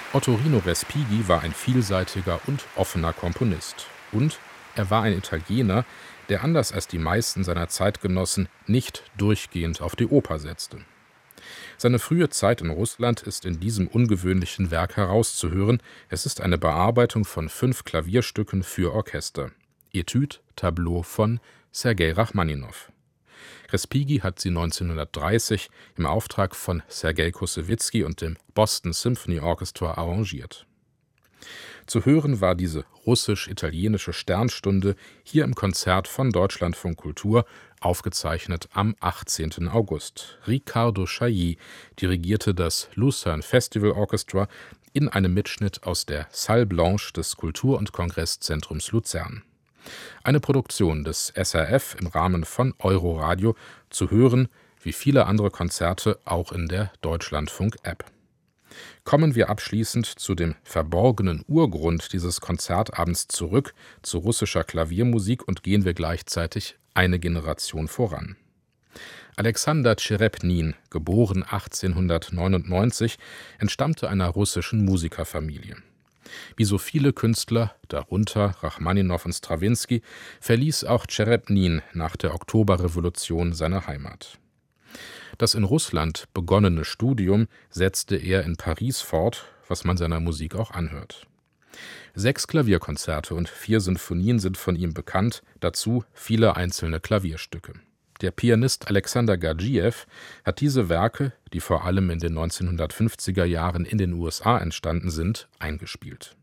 Ottorino Respighi war ein vielseitiger und offener Komponist. Und er war ein Italiener, der anders als die meisten seiner Zeitgenossen nicht durchgehend auf die Oper setzte. Seine frühe Zeit in Russland ist in diesem ungewöhnlichen Werk herauszuhören. Es ist eine Bearbeitung von 5 Klavierstücken für Orchester. Etüde, Tableau von Sergei Rachmaninow. Respighi hat sie 1930 im Auftrag von Sergei Kossewizki und dem Boston Symphony Orchestra arrangiert. Zu hören war diese russisch-italienische Sternstunde hier im Konzert von Deutschlandfunk Kultur, aufgezeichnet am 18. August. Riccardo Chailly dirigierte das Lucerne Festival Orchestra in einem Mitschnitt aus der Salle Blanche des Kultur- und Kongresszentrums Luzern. Eine Produktion des SRF im Rahmen von Euroradio, zu hören, wie viele andere Konzerte, auch in der Deutschlandfunk-App. Kommen wir abschließend zu dem verborgenen Urgrund dieses Konzertabends zurück, zu russischer Klaviermusik, und gehen wir gleichzeitig eine Generation voran. Alexander Tscherebnin, geboren 1899, entstammte einer russischen Musikerfamilie. Wie so viele Künstler, darunter Rachmaninow und Strawinski, verließ auch Tscherebnin nach der Oktoberrevolution seine Heimat. Das in Russland begonnene Studium setzte er in Paris fort, was man seiner Musik auch anhört. 6 Klavierkonzerte und 4 Sinfonien sind von ihm bekannt, dazu viele einzelne Klavierstücke. Der Pianist Alexander Gadzhiev hat diese Werke, die vor allem in den 1950er Jahren in den USA entstanden sind, eingespielt.